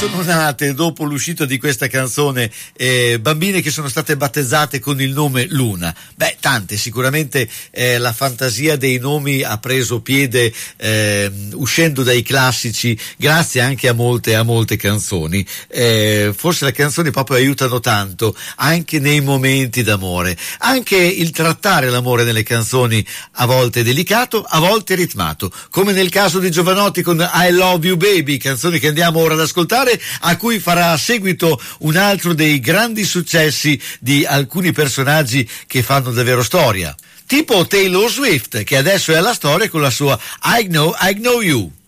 sono nate dopo l'uscita di questa canzone bambine che sono state battezzate con il nome Luna? Beh, tante, sicuramente la fantasia dei nomi ha preso piede uscendo dai classici, grazie anche a molte canzoni. Forse le canzoni proprio aiutano tanto anche nei momenti d'amore, anche il trattare l'amore nelle canzoni a volte è delicato, a volte è ritmato, come nel caso di Jovanotti con I Love You Baby, canzone che andiamo ora ad ascoltare, a cui farà seguito un altro dei grandi successi di alcuni personaggi che fanno davvero storia, tipo Taylor Swift, che adesso è alla storia con la sua I Know You.